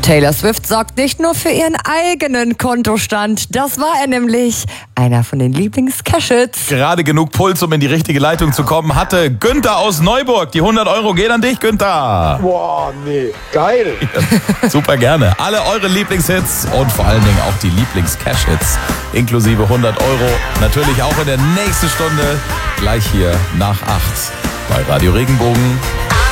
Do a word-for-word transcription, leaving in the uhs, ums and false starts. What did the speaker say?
Taylor Swift sorgt nicht nur für ihren eigenen Kontostand. Das war er nämlich. Einer von den Lieblings-Cashits. Gerade genug Puls, um in die richtige Leitung zu kommen, hatte Günther aus Neuburg. Die hundert Euro gehen an dich, Günther. Boah, nee, geil. Super gerne. Alle eure Lieblingshits und vor allen Dingen auch die Lieblings-Cash-Hits inklusive hundert Euro. Natürlich auch in der nächsten Stunde, gleich hier nach acht bei Radio Regenbogen.